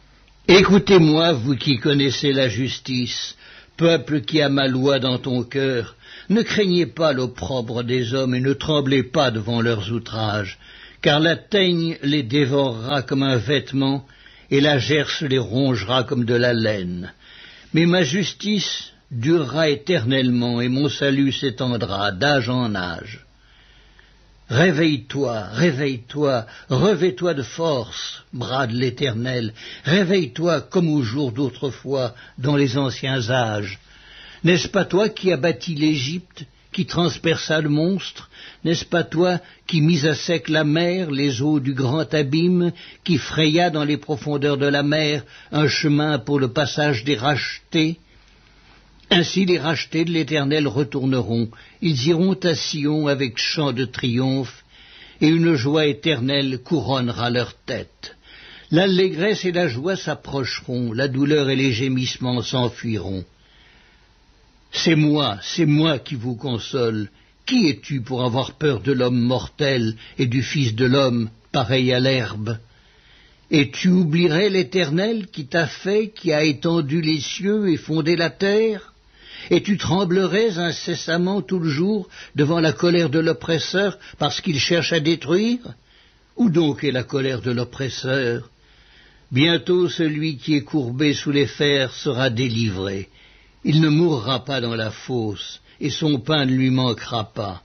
Écoutez-moi, vous qui connaissez la justice, peuple qui a ma loi dans ton cœur, ne craignez pas l'opprobre des hommes et ne tremblez pas devant leurs outrages, car la teigne les dévorera comme un vêtement et la gerce les rongera comme de la laine. Mais ma justice durera éternellement et mon salut s'étendra d'âge en âge. Réveille-toi, réveille-toi, revêt-toi de force, bras de l'Éternel, réveille-toi comme au jour d'autrefois, dans les anciens âges. N'est-ce pas toi qui as bâti l'Égypte, qui transperça le monstre? N'est-ce pas toi qui mis à sec la mer, les eaux du grand abîme, qui fraya dans les profondeurs de la mer un chemin pour le passage des rachetés? Ainsi les rachetés de l'Éternel retourneront, ils iront à Sion avec chant de triomphe, et une joie éternelle couronnera leur tête. L'allégresse et la joie s'approcheront, la douleur et les gémissements s'enfuiront. C'est moi qui vous console. Qui es-tu pour avoir peur de l'homme mortel et du Fils de l'homme, pareil à l'herbe? Et tu oublierais l'Éternel qui t'a fait, qui a étendu les cieux et fondé la terre? Et tu tremblerais incessamment tout le jour devant la colère de l'oppresseur parce qu'il cherche à détruire? Où donc est la colère de l'oppresseur? Bientôt celui qui est courbé sous les fers sera délivré. Il ne mourra pas dans la fosse, et son pain ne lui manquera pas.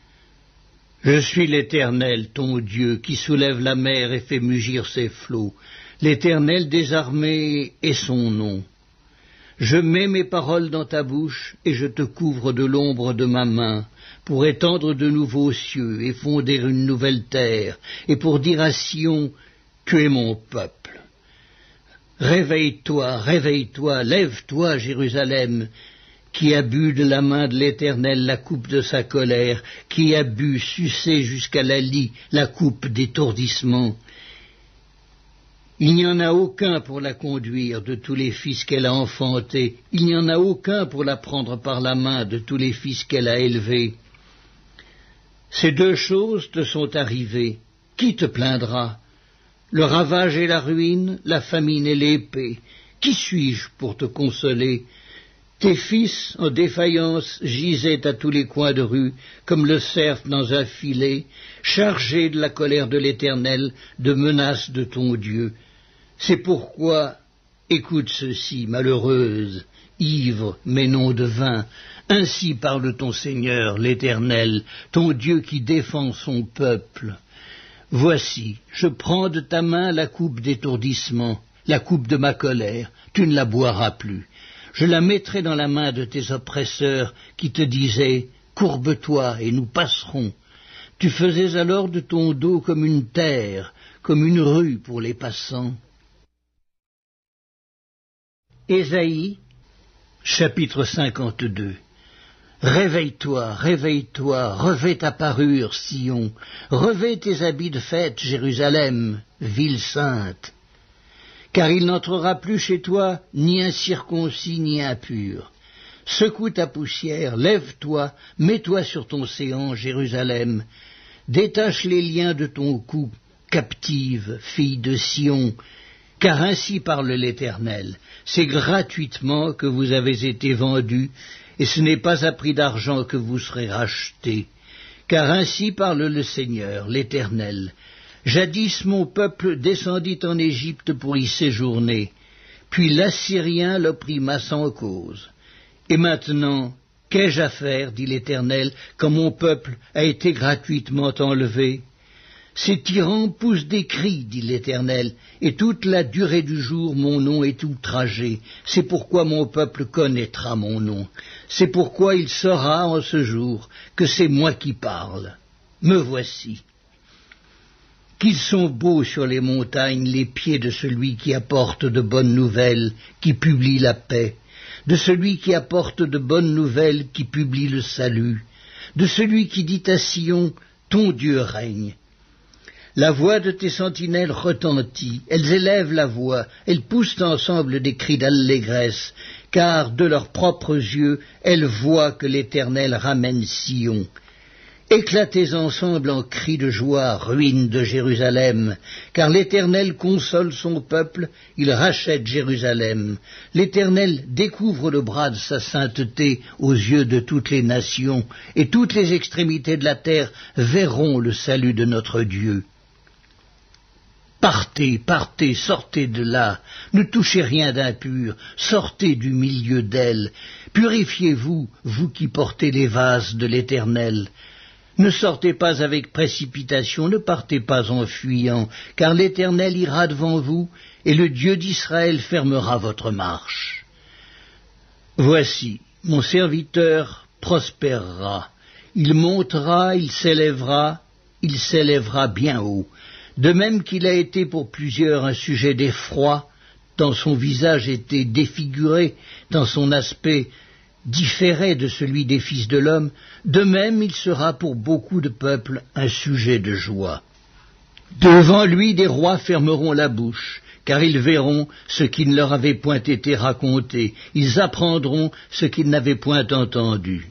Je suis l'Éternel, ton Dieu, qui soulève la mer et fait mugir ses flots. L'Éternel des armées est son nom. Je mets mes paroles dans ta bouche, et je te couvre de l'ombre de ma main, pour étendre de nouveaux cieux, et fonder une nouvelle terre, et pour dire à Sion, tu es mon peuple. Réveille-toi, réveille-toi, lève-toi, Jérusalem, qui a bu de la main de l'Éternel la coupe de sa colère, qui a bu, sucé jusqu'à la lie, la coupe d'étourdissement. Il n'y en a aucun pour la conduire de tous les fils qu'elle a enfantés, il n'y en a aucun pour la prendre par la main de tous les fils qu'elle a élevés. Ces deux choses te sont arrivées, qui te plaindra? Le ravage et la ruine, la famine et l'épée. Qui suis-je pour te consoler? Tes fils, en défaillance, gisaient à tous les coins de rue, comme le cerf dans un filet, chargés de la colère de l'Éternel, de menaces de ton Dieu. C'est pourquoi, écoute ceci, malheureuse, ivre, mais non de vin, ainsi parle ton Seigneur, l'Éternel, ton Dieu qui défend son peuple. Voici, je prends de ta main la coupe d'étourdissement, la coupe de ma colère, tu ne la boiras plus. Je la mettrai dans la main de tes oppresseurs qui te disaient, courbe-toi et nous passerons. Tu faisais alors de ton dos comme une terre, comme une rue pour les passants. Ésaïe, chapitre 52. Réveille-toi, réveille-toi, revêt ta parure, Sion, revêt tes habits de fête, Jérusalem, ville sainte. Car il n'entrera plus chez toi ni incirconcis ni impur. Secoue ta poussière, lève-toi, mets-toi sur ton séant, Jérusalem. Détache les liens de ton cou, captive, fille de Sion, car ainsi parle l'Éternel. C'est gratuitement que vous avez été vendus, et ce n'est pas à prix d'argent que vous serez rachetés. Car ainsi parle le Seigneur, l'Éternel. Jadis mon peuple descendit en Égypte pour y séjourner, puis l'Assyrien l'opprima sans cause. Et maintenant, qu'ai-je à faire, dit l'Éternel, quand mon peuple a été gratuitement enlevé? Ces tyrans poussent des cris, dit l'Éternel, et toute la durée du jour mon nom est outragé. C'est pourquoi mon peuple connaîtra mon nom. C'est pourquoi il saura en ce jour que c'est moi qui parle. Me voici. Qu'ils sont beaux sur les montagnes les pieds de celui qui apporte de bonnes nouvelles, qui publie la paix, de celui qui apporte de bonnes nouvelles, qui publie le salut, de celui qui dit à Sion, ton Dieu règne. La voix de tes sentinelles retentit, elles élèvent la voix, elles poussent ensemble des cris d'allégresse, car de leurs propres yeux, elles voient que l'Éternel ramène Sion. Éclatez ensemble en cris de joie, ruines de Jérusalem, car l'Éternel console son peuple, il rachète Jérusalem. L'Éternel découvre le bras de sa sainteté aux yeux de toutes les nations, et toutes les extrémités de la terre verront le salut de notre Dieu. Partez, partez, sortez de là, ne touchez rien d'impur, sortez du milieu d'elle, purifiez-vous, vous qui portez les vases de l'Éternel. Ne sortez pas avec précipitation, ne partez pas en fuyant, car l'Éternel ira devant vous, et le Dieu d'Israël fermera votre marche. Voici, mon serviteur prospérera, il montera, il s'élèvera bien haut, de même qu'il a été pour plusieurs un sujet d'effroi, tant son visage était défiguré, tant son aspect différait de celui des fils de l'homme, de même il sera pour beaucoup de peuples un sujet de joie. Devant lui des rois fermeront la bouche, car ils verront ce qui ne leur avait point été raconté, ils apprendront ce qu'ils n'avaient point entendu.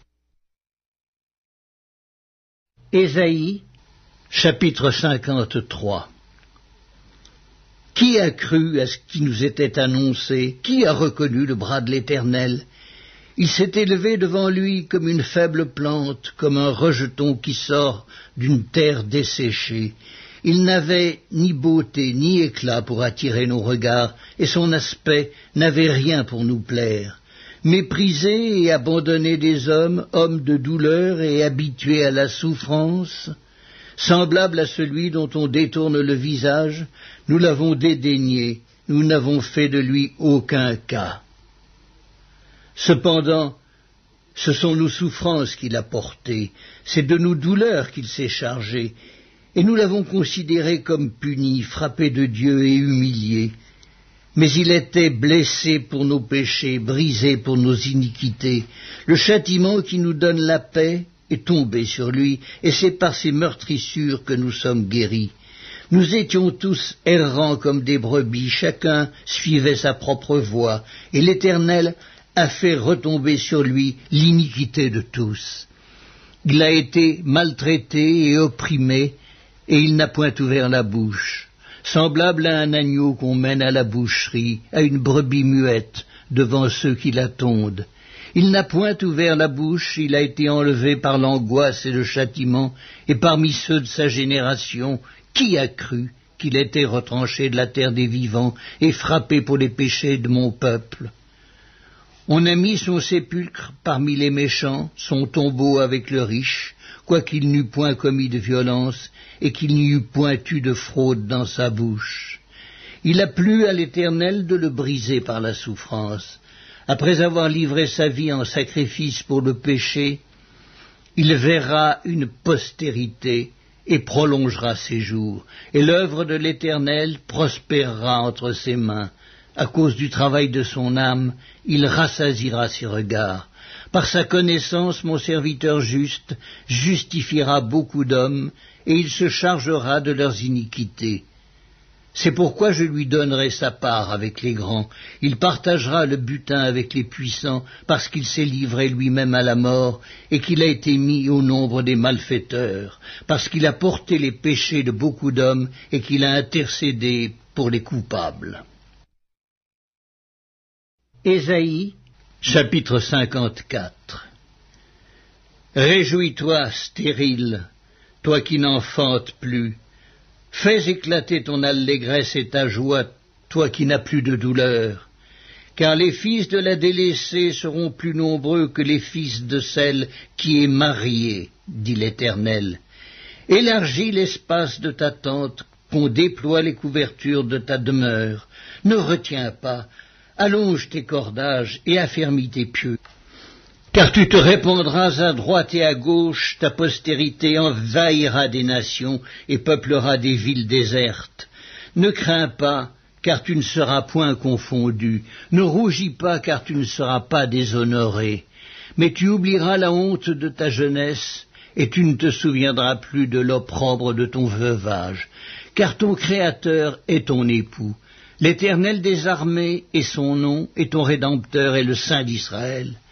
Ésaïe, chapitre 53. Qui a cru à ce qui nous était annoncé? Qui a reconnu le bras de l'Éternel? Il s'est élevé devant lui comme une faible plante, comme un rejeton qui sort d'une terre desséchée. Il n'avait ni beauté ni éclat pour attirer nos regards, et son aspect n'avait rien pour nous plaire. Méprisé et abandonné des hommes, homme de douleur et habitué à la souffrance, semblable à celui dont on détourne le visage, nous l'avons dédaigné, nous n'avons fait de lui aucun cas. Cependant, ce sont nos souffrances qu'il a portées, c'est de nos douleurs qu'il s'est chargé, et nous l'avons considéré comme puni, frappé de Dieu et humilié. Mais il était blessé pour nos péchés, brisé pour nos iniquités. Le châtiment qui nous donne la paix est tombé sur lui, et c'est par ses meurtrissures que nous sommes guéris. Nous étions tous errants comme des brebis, chacun suivait sa propre voie, et l'Éternel a fait retomber sur lui l'iniquité de tous. Il a été maltraité et opprimé, et il n'a point ouvert la bouche, semblable à un agneau qu'on mène à la boucherie, à une brebis muette devant ceux qui la tondent. Il n'a point ouvert la bouche, il a été enlevé par l'angoisse et le châtiment, et parmi ceux de sa génération, qui a cru qu'il était retranché de la terre des vivants et frappé pour les péchés de mon peuple? On a mis son sépulcre parmi les méchants, son tombeau avec le riche, quoiqu'il n'eût point commis de violence et qu'il n'y eût point eu de fraude dans sa bouche. Il a plu à l'Éternel de le briser par la souffrance. Après avoir livré sa vie en sacrifice pour le péché, il verra une postérité et prolongera ses jours, et l'œuvre de l'Éternel prospérera entre ses mains. À cause du travail de son âme, il rassasiera ses regards. Par sa connaissance, mon serviteur juste justifiera beaucoup d'hommes, et il se chargera de leurs iniquités. C'est pourquoi je lui donnerai sa part avec les grands. Il partagera le butin avec les puissants, parce qu'il s'est livré lui-même à la mort, et qu'il a été mis au nombre des malfaiteurs, parce qu'il a porté les péchés de beaucoup d'hommes, et qu'il a intercédé pour les coupables. Ésaïe, chapitre 54. Réjouis-toi, stérile, toi qui n'enfantes plus. Fais éclater ton allégresse et ta joie, toi qui n'as plus de douleur. Car les fils de la délaissée seront plus nombreux que les fils de celle qui est mariée, dit l'Éternel. Élargis l'espace de ta tente, qu'on déploie les couvertures de ta demeure. Ne retiens pas. Allonge tes cordages et affermis tes pieux, car tu te répandras à droite et à gauche, ta postérité envahira des nations et peuplera des villes désertes. Ne crains pas, car tu ne seras point confondu, ne rougis pas, car tu ne seras pas déshonoré, mais tu oublieras la honte de ta jeunesse, et tu ne te souviendras plus de l'opprobre de ton veuvage, car ton Créateur est ton époux. L'Éternel des armées est son nom, et ton Rédempteur est le Saint d'Israël.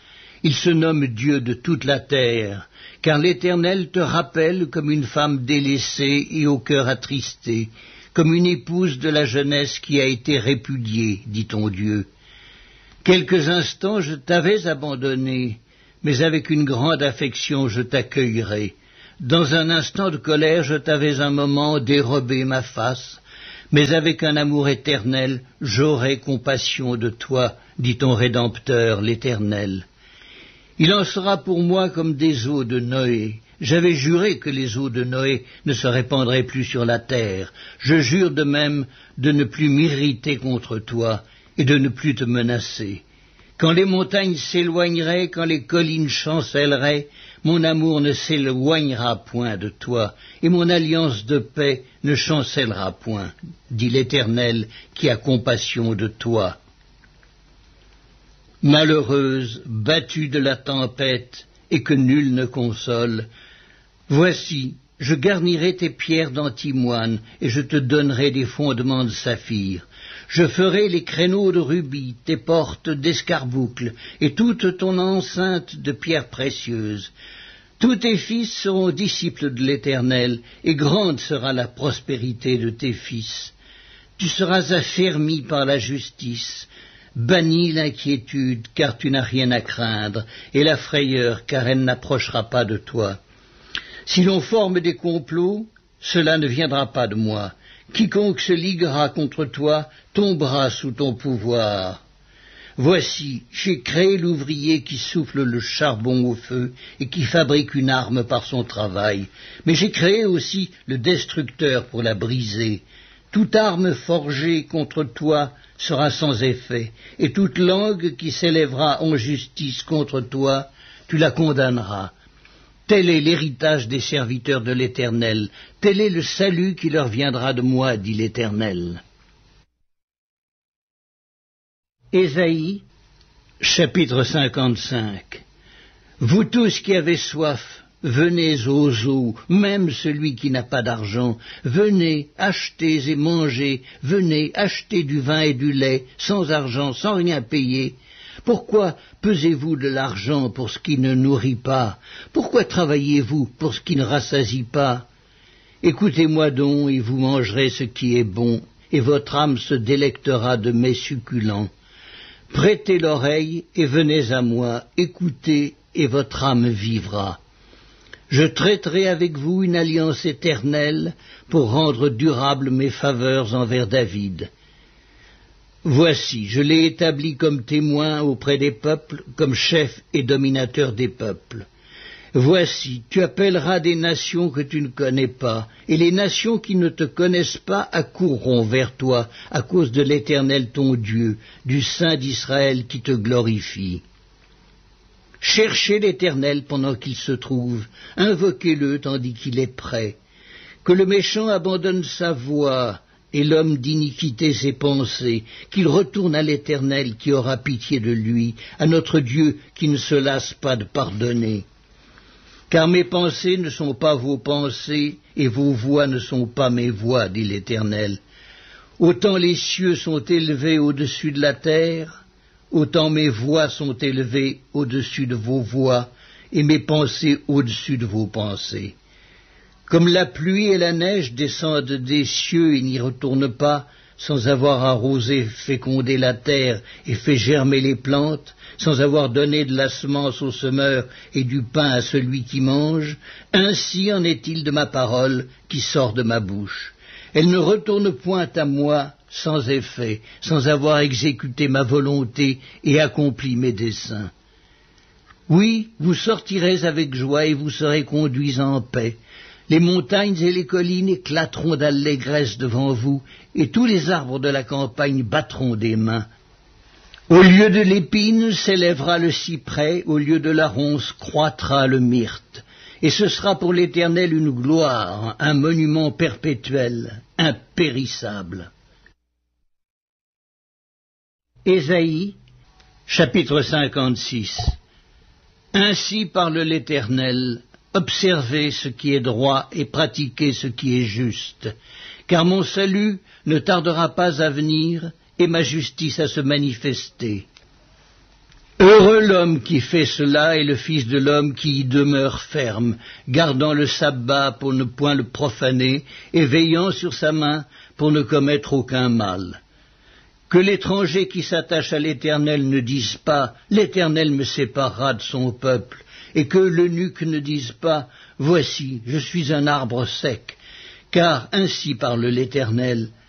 Il se nomme Dieu de toute la terre, car l'Éternel te rappelle comme une femme délaissée et au cœur attristé, comme une épouse de la jeunesse qui a été répudiée, dit ton Dieu. Quelques instants je t'avais abandonné, mais avec une grande affection je t'accueillerai. Dans un instant de colère je t'avais un moment dérobé ma face, mais avec un amour éternel j'aurai compassion de toi, dit ton Rédempteur, l'Éternel. Il en sera pour moi comme des eaux de Noé. J'avais juré que les eaux de Noé ne se répandraient plus sur la terre. Je jure de même de ne plus m'irriter contre toi et de ne plus te menacer. Quand les montagnes s'éloigneraient, quand les collines chancelleraient, mon amour ne s'éloignera point de toi, et mon alliance de paix ne chancellera point, dit l'Éternel qui a compassion de toi. Malheureuse, battue de la tempête, et que nul ne console, voici, je garnirai tes pierres d'antimoine, et je te donnerai des fondements de saphir. Je ferai les créneaux de rubis, tes portes d'escarboucles, et toute ton enceinte de pierres précieuses. Tous tes fils seront disciples de l'Éternel, et grande sera la prospérité de tes fils. Tu seras affermi par la justice. Bannis l'inquiétude, car tu n'as rien à craindre, et la frayeur, car elle n'approchera pas de toi. Si l'on forme des complots, cela ne viendra pas de moi. Quiconque se liguera contre toi tombera sous ton pouvoir. Voici, j'ai créé l'ouvrier qui souffle le charbon au feu et qui fabrique une arme par son travail, mais j'ai créé aussi le destructeur pour la briser. Toute arme forgée contre toi sera sans effet, et toute langue qui s'élèvera en justice contre toi, tu la condamneras. Tel est l'héritage des serviteurs de l'Éternel, tel est le salut qui leur viendra de moi, dit l'Éternel. Ésaïe, chapitre 55. Vous tous qui avez soif, venez aux eaux, même celui qui n'a pas d'argent, venez, achetez et mangez, venez, achetez du vin et du lait, sans argent, sans rien payer. Pourquoi pesez-vous de l'argent pour ce qui ne nourrit pas? Pourquoi travaillez-vous pour ce qui ne rassasie pas? Écoutez-moi donc, et vous mangerez ce qui est bon, et votre âme se délectera de mets succulents. Prêtez l'oreille et venez à moi, écoutez, et votre âme vivra. Je traiterai avec vous une alliance éternelle pour rendre durables mes faveurs envers David. Voici, je l'ai établi comme témoin auprès des peuples, comme chef et dominateur des peuples. Voici, tu appelleras des nations que tu ne connais pas, et les nations qui ne te connaissent pas accourront vers toi à cause de l'Éternel ton Dieu, du Saint d'Israël qui te glorifie. Cherchez l'Éternel pendant qu'il se trouve, invoquez-le tandis qu'il est prêt. Que le méchant abandonne sa voie, et l'homme d'iniquité ses pensées, qu'il retourne à l'Éternel qui aura pitié de lui, à notre Dieu qui ne se lasse pas de pardonner. Car mes pensées ne sont pas vos pensées, et vos voies ne sont pas mes voies, dit l'Éternel. Autant les cieux sont élevés au-dessus de la terre, autant mes voies sont élevées au-dessus de vos voies, et mes pensées au-dessus de vos pensées. Comme la pluie et la neige descendent des cieux et n'y retournent pas, sans avoir arrosé, fécondé la terre et fait germer les plantes, sans avoir donné de la semence au semeur et du pain à celui qui mange, ainsi en est-il de ma parole qui sort de ma bouche. Elle ne retourne point à moi sans effet, sans avoir exécuté ma volonté et accompli mes desseins. Oui, vous sortirez avec joie et vous serez conduits en paix. Les montagnes et les collines éclateront d'allégresse devant vous, et tous les arbres de la campagne battront des mains. Au lieu de l'épine s'élèvera le cyprès, au lieu de la ronce croîtra le myrte. Et ce sera pour l'Éternel une gloire, un monument perpétuel, impérissable. Ésaïe, chapitre 56. Ainsi parle l'Éternel, observez ce qui est droit et pratiquez ce qui est juste, car mon salut ne tardera pas à venir et ma justice à se manifester. Heureux l'homme qui fait cela et le Fils de l'homme qui y demeure ferme, gardant le sabbat pour ne point le profaner et veillant sur sa main pour ne commettre aucun mal. Que l'étranger qui s'attache à l'Éternel ne dise pas « L'Éternel me séparera de son peuple » et que l'eunuque ne dise pas « Voici, je suis un arbre sec », car ainsi parle l'Éternel,